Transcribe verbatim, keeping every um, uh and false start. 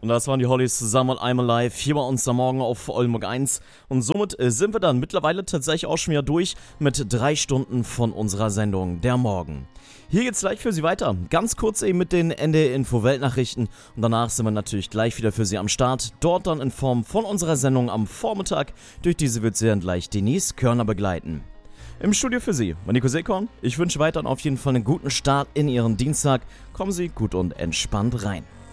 Und das waren die Hollies zusammen und I'm Alive hier bei uns am Morgen auf Oldenburg eins. Und somit äh, sind wir dann mittlerweile tatsächlich auch schon wieder durch mit drei Stunden von unserer Sendung Der Morgen. Hier geht's gleich für Sie weiter. Ganz kurz eben mit den N D R-Info-Weltnachrichten. Und danach sind wir natürlich gleich wieder für Sie am Start. Dort dann in Form von unserer Sendung am Vormittag. Durch diese wird Sie dann gleich Denise Körner begleiten. Im Studio für Sie, Nico Seekorn. Ich wünsche weiterhin auf jeden Fall einen guten Start in Ihren Dienstag. Kommen Sie gut und entspannt rein.